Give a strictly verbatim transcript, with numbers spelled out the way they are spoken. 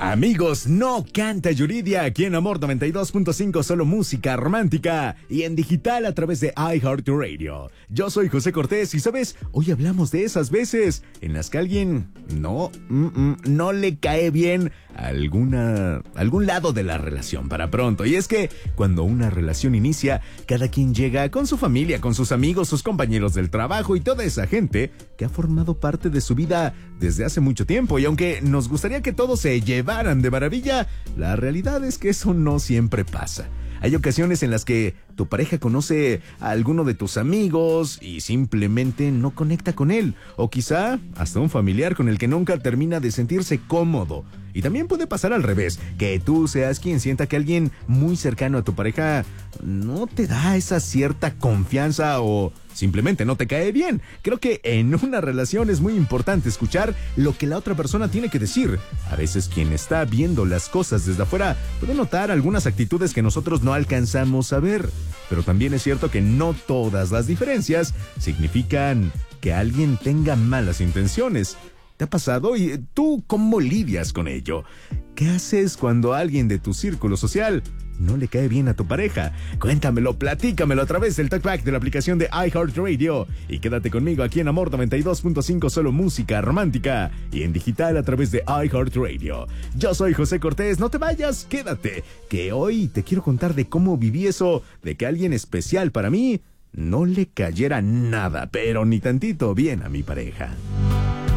Amigos, no canta Yuridia aquí en Amor noventa y dos punto cinco, solo música romántica y en digital a través de iHeartRadio. Yo soy José Cortés y, ¿sabes? Hoy hablamos de esas veces en las que alguien no, mm, mm, no le cae bien a alguna, algún lado de la relación para pronto. Y es que cuando una relación inicia, cada quien llega con su familia, con sus amigos, sus compañeros del trabajo y toda esa gente que ha formado parte de su vida desde hace mucho tiempo. Y aunque nos gustaría que todo se llevaran de maravilla, la realidad es que eso no siempre pasa. Hay ocasiones en las que tu pareja conoce a alguno de tus amigos y simplemente no conecta con él. O quizá hasta un familiar con el que nunca termina de sentirse cómodo. Y también puede pasar al revés, que tú seas quien sienta que alguien muy cercano a tu pareja no te da esa cierta confianza o simplemente no te cae bien. Creo que en una relación es muy importante escuchar lo que la otra persona tiene que decir. A veces quien está viendo las cosas desde afuera puede notar algunas actitudes que nosotros no alcanzamos a ver. Pero también es cierto que no todas las diferencias significan que alguien tenga malas intenciones. ¿Te ha pasado? ¿Y tú cómo lidias con ello? ¿Qué haces cuando alguien de tu círculo social no le cae bien a tu pareja? Cuéntamelo, platícamelo a través del talkback de la aplicación de iHeartRadio. Y quédate conmigo aquí en Amor noventa y dos punto cinco, solo música romántica. Y en digital a través de iHeartRadio. Yo soy José Cortés, no te vayas, quédate. Que hoy te quiero contar de cómo viví eso, de que alguien especial para mí no le cayera nada, pero ni tantito bien a mi pareja.